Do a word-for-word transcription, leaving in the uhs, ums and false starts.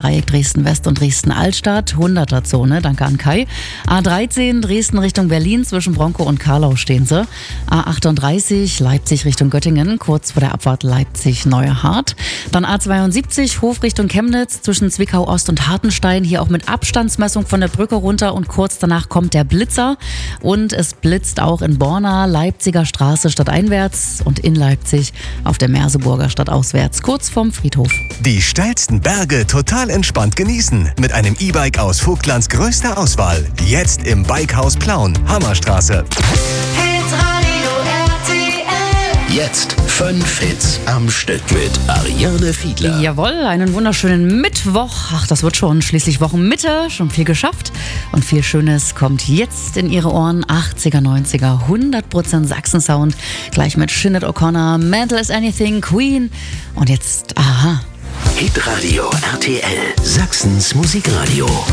Dreieck Dresden-West und Dresden-Altstadt, hunderter-Zone, danke an Kai. A dreizehn Dresden Richtung Berlin, zwischen Bronkow und Karlau stehen sie. A achtunddreißig Leipzig Richtung Göttingen, kurz vor der Abfahrt Leipzig-Neuerhardt. Dann A zweiundsiebzig Hof Richtung Chemnitz, zwischen Zwickau-Ost und Hartenstein, hier auch mit Abstandsmessung von der Brücke runter und kurz danach kommt der Blitzer. Und es blitzt auch in Borna, Leipziger Straße stadteinwärts und in Leipzig auf der Merseburger stadtauswärts, kurz vorm Friedhof. Die steilsten Berge total entspannt genießen. Mit einem E-Bike aus Vogtlands größter Auswahl. Jetzt im Bikehaus Plauen, Hammerstraße. Hitradio R T L. Jetzt fünf Hits am Stück mit Ariane Fiedler. Jawohl, einen wunderschönen Mittwoch. Ach, das wird schon. Schließlich Wochenmitte, schon viel geschafft. Und viel Schönes kommt jetzt in Ihre Ohren. achtziger, neunziger, hundert Prozent Sachsen-Sound. Gleich mit Sinead O'Connor, Mental as Anything, Queen. Und jetzt, aha. Hitradio R T L, Sachsens Musikradio.